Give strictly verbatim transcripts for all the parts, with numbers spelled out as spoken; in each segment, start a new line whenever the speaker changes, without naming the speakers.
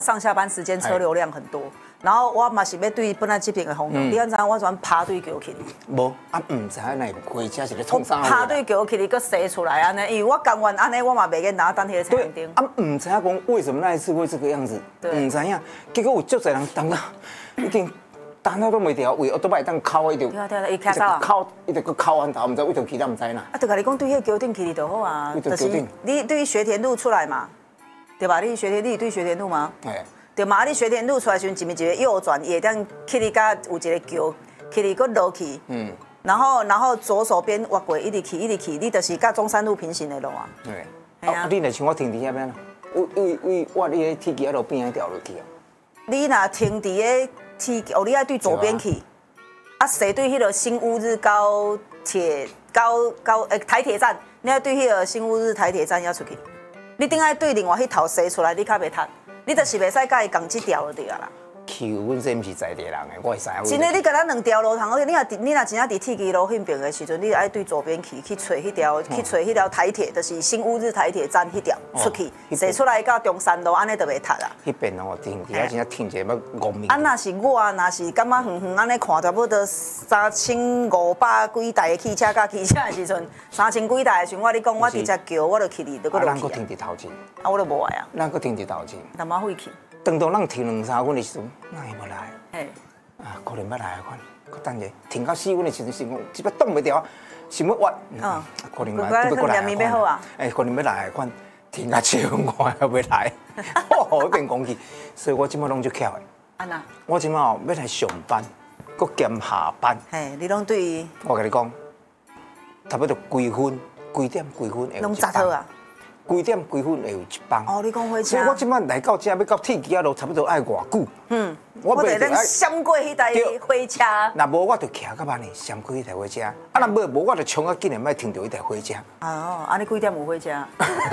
上下班时间车流量很多，然后我嘛是要对本来这边的方向，你安知我转爬对桥去哩？
无啊，唔知影那回家是咧创啥？
爬对桥去哩，佮洗出来安尼，因为我甘愿安尼，我嘛袂瘾拿等迄个餐厅。
啊，唔知影讲为什么那一次会这个样子？唔知影，结果有足侪人等到已经等到都袂调，为我都摆当敲一条，
对啊对啊，伊卡啥啊？
敲，伊就佮敲完头，唔知为着去哪唔知啦。
啊，就甲你讲对迄个桥顶去哩就好啊，
就是
你对学田路出来嘛，对吧？你学田，你对学田路吗？
哎。
对嘛，你学田路出来时阵，一面一个右转，也当去你家有一个桥，去你个落去，嗯，然后然后左手边挖过，一直去一直去，你就是甲中山路平行的路啊。
对，啊，你若像我停伫遐边啦，为为为我你个铁桥路边仔掉落去啊。
你若停伫个铁，哦，你爱对左边去，啊，谁对迄个新乌日高铁高高诶台铁站，你爱对迄个新乌日台铁站要出去，你顶爱对另外迄头西出来，你较袂ทัน。你就是袂使甲伊共这条就对啊啦。
去，阮这毋是在地人诶，我会知影。
真诶，你甲咱两条路通，你若你若真正伫铁基路迄边诶时阵，你爱对左边去，去找迄条，去找迄条台铁，就是新乌日台铁站迄条出去，坐出来到中山路，安尼就袂塌啦。
迄边哦，停，而且真正停者要五米。
啊，若是我，若是感觉远远安尼看，差不多三千五百几台汽车甲汽车诶时阵，三千几台诶时阵，我你讲我直接叫，我就去哩，就搁落去。
啊，咱搁停伫头前。
啊，我就无爱啊。
咱搁停伫头前。
淡马费去。
等到咱停两三分的时阵，哪会无来？
嘿，
啊，可能要来款，搁等者停到四分的时阵，想讲即摆挡袂掉，想要挖，嗯，可能来，
要过来款。
哎，可能要来款，停到七分我还要来，哦，变讲去，所以我即摆拢就巧的。
安那？
我即摆哦要来上班，搁兼下班。
嘿，你拢对？
我甲你讲，差不多几分，几点几分会有一班？啊？几点几分会有一班？
哦，你讲火车。
所以我即摆来到这要到铁桥路，差不多爱偌久？嗯，
我得咱闪过迄台火车。
若无我就徛到安尼，闪过迄台火车。啊，若无无我就冲啊，紧来莫停到迄台火车。
哦，安尼几点有火车？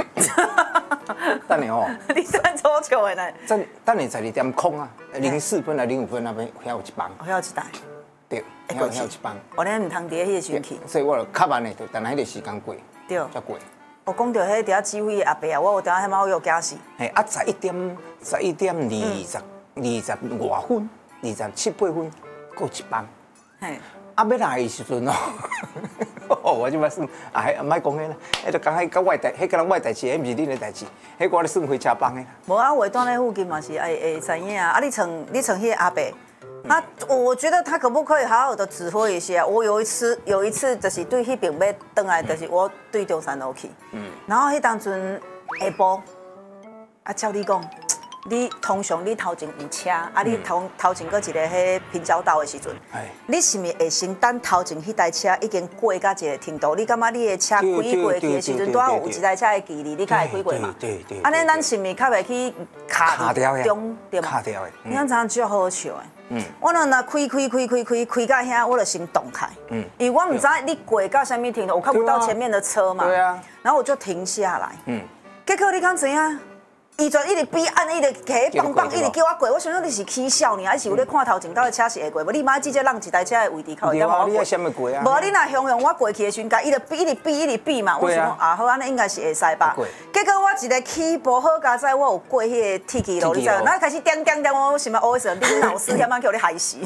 等下哦。
你算错笑的呢？
等等下十二点空啊，零四分啊，零五分那边遐有一班。
遐有一台。
对，遐有遐有一班。
我咧唔通伫迄个时去。
所以我就较慢的，就等下迄个时间过。
对。
才过。
我讲到迄条指挥的阿伯啊，我有当下迄马我有惊死。
嘿，啊，十一点十一点二十二十外分，二十七八分，过一班。嘿，啊，要来的时阵哦，我就要算，啊，迄唔爱讲迄啦，迄就讲迄甲我代，迄甲人我代志，迄毋是恁的代志，迄我咧算火车帮的啦。
无啊，我住咧附近嘛是会会知影啊。啊，你从你从迄个阿伯。他，我觉得他可不可以好好的指挥一下？我有一次，有一次就是对迄边要倒来，就是我对中山路去，嗯，然后迄当阵下晡，啊，照你讲，你通常你头前有车，啊，你头头前搁一个迄平交道的时阵，你是咪会先等头前迄台车已经过到一个程度？你感觉你的车开过去的时阵，拄好有一台车的距离，你才会开过嘛？
对对。
安尼咱是咪较袂去卡伫中对嘛？
卡掉的。
你看怎足好笑的。嗯，我若若开开开开开开到遐，我就先动开。嗯，因为我唔知你过到什么停头，我看不到前面的车嘛。
对啊。
然后我就停下来。嗯。结果你讲怎样？伊就一直比按，一直摕棒棒，一直叫我过。我想说你是起笑呢，还是有咧看头前到的车是会过？无你妈直接让一台车的位置靠一点我过。
你要什么过啊？
无你若向向我过去的时阵，伊就比，一直比，一直比嘛。我想讲啊，好，安尼应该是会使吧。结果我一个起步好佳哉，我有过迄个铁基路，你知道？然后开始点点点，我想要学的时候，你老师险啊，叫你害死。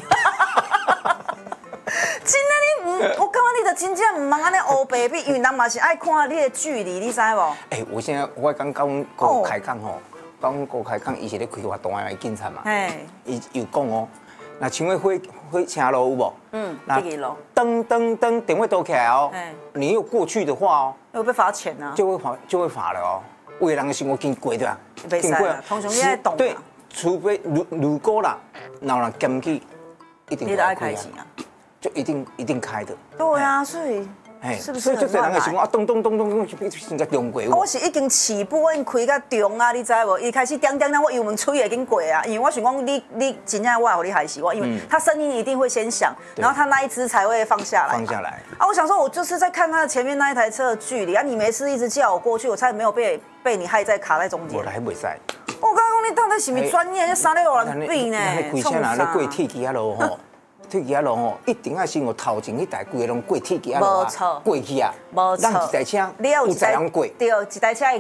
真的你唔，我感觉你就真正唔茫安尼黑白比，因为人嘛是爱看你的距离，你知无？
哎，我现在我刚刚讲开讲吼，讲郭开讲，伊是咧开活动的警察嘛。哎，伊有讲哦，那像个火火车路有无？嗯，铁基路。噔噔噔，电话倒起来哦。哎，你又过去的话哦，
会被罚钱啊。
就会罚就会罚了哦。有的人的生活经过对吧？
经过，通常你爱懂。
对，除非如如果啦，然后检举，一定会开钱啊。就一定一定开的。
对啊，所以，是不是很
乱来？所以就啊，咚咚咚咚咚，就变成个中过。
我是已经起步，我已经开到中啊，你知无？一开始点点点，我油门吹已经过啊，因为我想讲你你真正我有你害死我，因为他声音一定会先响，然后他那一只才会放下来。
放下来。
啊，我想说，我就是在看他前面那一台车的距离啊，你没事一直叫我过去，我才没有被被你害在卡在中间。
我来袂使。
我刚刚你到底是咪专业？这三六人比呢？
开车哪咧过铁基啊路吼？铁桥路吼，一定要先有头前迄台规个拢过铁桥路啊，过去啊，
无错，
咱一台车，
你要有
一台人过，
对，一台车会